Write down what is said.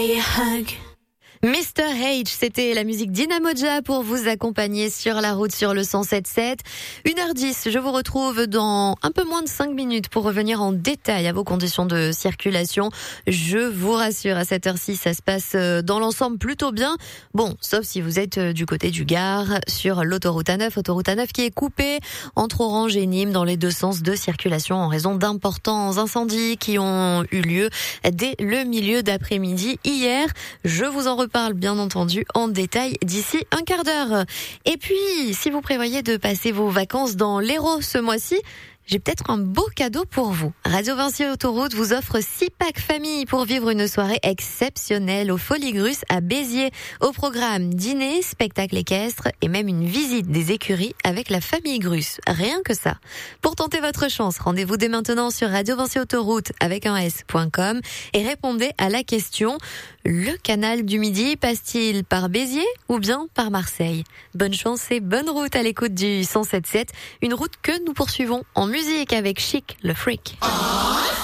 Mr. H, c'était la musique d'Inamoja pour vous accompagner sur la route sur le 107.7. 1h10, je vous retrouve dans un peu moins de 5 minutes pour revenir en détail à vos conditions de circulation. Je vous rassure, à cette heure-ci, ça se passe dans l'ensemble plutôt bien. Bon, sauf si vous êtes du côté du Gard, sur l'autoroute A9 qui est coupée entre Orange et Nîmes dans les deux sens de circulation en raison d'importants incendies qui ont eu lieu dès le milieu d'après-midi hier. Je vous en reparle bien entendu en détail d'ici un quart d'heure. Et puis, si vous prévoyez de passer vos vacances dans l'Hérault ce mois-ci, j'ai peut-être un beau cadeau pour vous. Radio Vinci Autoroute vous offre 6 packs famille pour vivre une soirée exceptionnelle au Folies Grus à Béziers. Au programme, dîner, spectacle équestre et même une visite des écuries avec la famille Grus. Rien que ça. Pour tenter votre chance, rendez-vous dès maintenant sur Radio Vinci Autoroute avec un s.com et répondez à la question: le canal du Midi passe-t-il par Béziers ou bien par Marseille? Bonne chance et bonne route à l'écoute du 107.7. Une route que nous poursuivons en musique avec Chic, le Freak.